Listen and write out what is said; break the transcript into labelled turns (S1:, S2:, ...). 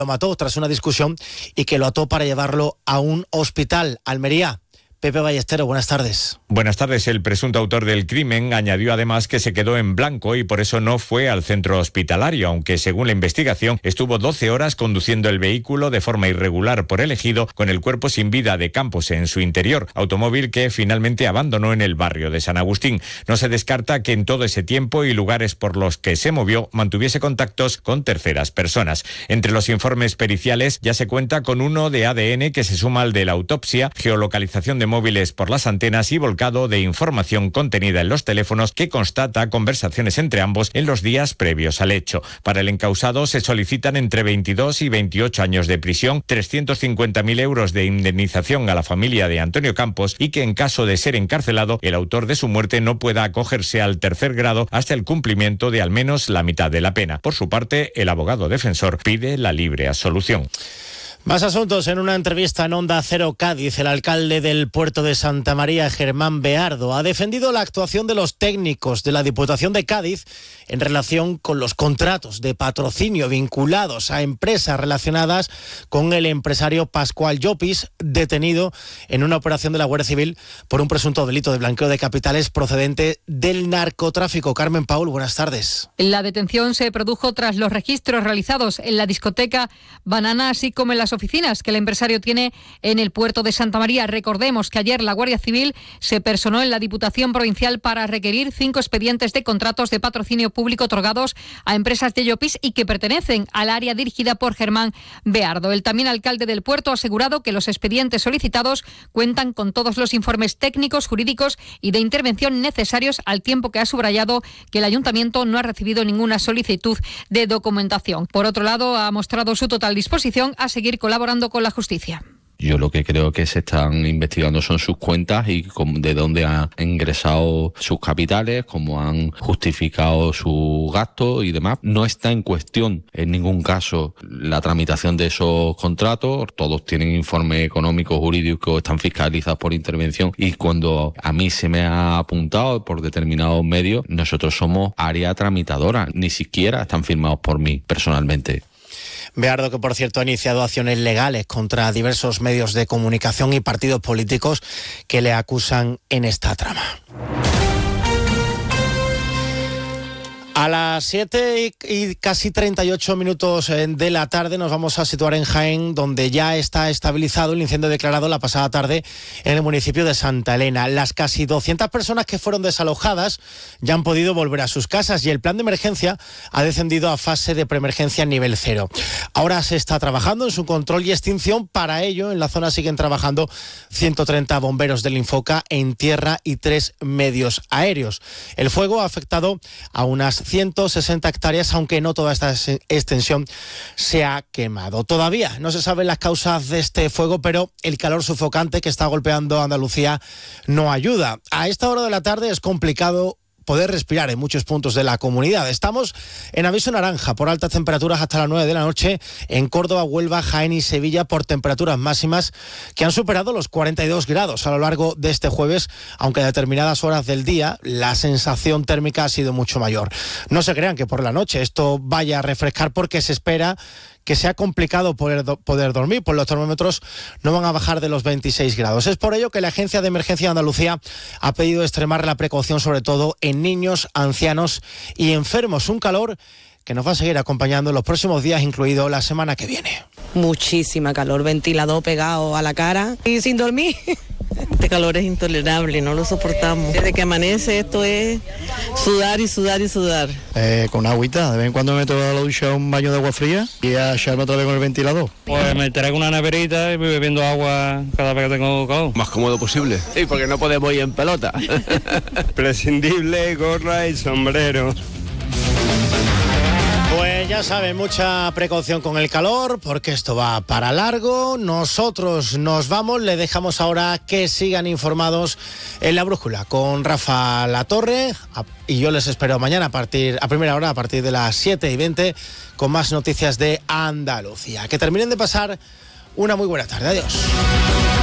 S1: lo mató tras una discusión y que lo ató para llevarlo a un hospital. Almería. Pepe Ballesteros, buenas tardes.
S2: Buenas tardes. El presunto autor del crimen añadió además que se quedó en blanco y por eso no fue al centro hospitalario, aunque según la investigación estuvo 12 horas conduciendo el vehículo de forma irregular por el Ejido con el cuerpo sin vida de Campos en su interior, automóvil que finalmente abandonó en el barrio de San Agustín. No se descarta que en todo ese tiempo y lugares por los que se movió mantuviese contactos con terceras personas. Entre los informes periciales ya se cuenta con uno de ADN que se suma al de la autopsia, geolocalización de móviles por las antenas y volcado de información contenida en los teléfonos que constata conversaciones entre ambos en los días previos al hecho. Para el encausado se solicitan entre 22 y 28 años de prisión, 350.000 euros de indemnización a la familia de Antonio Campos y que en caso de ser encarcelado, el autor de su muerte no pueda acogerse al tercer grado hasta el cumplimiento de al menos la mitad de la pena. Por su parte, el abogado defensor pide la libre absolución.
S1: Más asuntos. En una entrevista en Onda Cero Cádiz, el alcalde del puerto de Santa María, Germán Beardo, ha defendido la actuación de los técnicos de la Diputación de Cádiz en relación con los contratos de patrocinio vinculados a empresas relacionadas con el empresario Pascual Llopis, detenido en una operación de la Guardia Civil por un presunto delito de blanqueo de capitales procedente del narcotráfico. Carmen Paul, buenas tardes.
S3: La detención se produjo tras los registros realizados en la discoteca Banana, así como en las oficinas que el empresario tiene en el puerto de Santa María. Recordemos que ayer la Guardia Civil se personó en la Diputación Provincial para requerir 5 expedientes de contratos de patrocinio público otorgados a empresas de Llopis y que pertenecen al área dirigida por Germán Beardo. El también alcalde del puerto ha asegurado que los expedientes solicitados cuentan con todos los informes técnicos, jurídicos y de intervención necesarios, al tiempo que ha subrayado que el ayuntamiento no ha recibido ninguna solicitud de documentación. Por otro lado, ha mostrado su total disposición a seguir colaborando con la justicia.
S4: Yo lo que creo que se están investigando son sus cuentas y de dónde han ingresado sus capitales, cómo han justificado sus gastos y demás. No está en cuestión en ningún caso la tramitación de esos contratos. Todos tienen informes económicos, jurídicos, están fiscalizados por intervención y cuando a mí se me ha apuntado por determinados medios, nosotros somos área tramitadora, ni siquiera están firmados por mí personalmente.
S1: Beardo, que por cierto ha iniciado acciones legales contra diversos medios de comunicación y partidos políticos que le acusan en esta trama. A las 7 y casi 38 minutos de la tarde nos vamos a situar en Jaén, donde ya está estabilizado el incendio declarado la pasada tarde en el municipio de Santa Elena. Las casi 200 personas que fueron desalojadas ya han podido volver a sus casas y el plan de emergencia ha descendido a fase de preemergencia nivel 0. Ahora se está trabajando en su control y extinción. Para ello, en la zona siguen trabajando 130 bomberos del Infoca en tierra y 3 medios aéreos. El fuego ha afectado a unas 160 hectáreas, aunque no toda esta extensión se ha quemado. Todavía no se saben las causas de este fuego, pero el calor sofocante que está golpeando a Andalucía no ayuda. A esta hora de la tarde es complicado poder respirar en muchos puntos de la comunidad. Estamos en aviso naranja por altas temperaturas hasta las 9 de la noche en Córdoba, Huelva, Jaén y Sevilla por temperaturas máximas que han superado los 42 grados a lo largo de este jueves, aunque a determinadas horas del día la sensación térmica ha sido mucho mayor. No se crean que por la noche esto vaya a refrescar porque se espera que sea complicado poder dormir, pues los termómetros no van a bajar de los 26 grados. Es por ello que la Agencia de Emergencia de Andalucía ha pedido extremar la precaución, sobre todo en niños, ancianos y enfermos. Un calor que nos va a seguir acompañando en los próximos días, incluido la semana que viene.
S5: Muchísima calor, ventilador pegado a la cara y sin dormir. Este calor es intolerable, no lo soportamos. Desde que amanece esto es sudar y sudar y sudar.
S6: Con agüita, de vez en cuando me meto a la ducha un baño de agua fría y a echarme otra vez con el ventilador.
S7: Pues me traigo una neverita y voy bebiendo agua cada vez que tengo calor.
S8: Más cómodo posible.
S9: Sí, porque no podemos ir en pelota.
S7: Prescindible, gorra y sombrero.
S1: Pues ya saben, mucha precaución con el calor, porque esto va para largo. Nosotros nos vamos, le dejamos ahora que sigan informados en La Brújula con Rafa Latorre, y yo les espero mañana a primera hora, a partir de las 7:20, con más noticias de Andalucía. Que terminen de pasar una muy buena tarde. Adiós.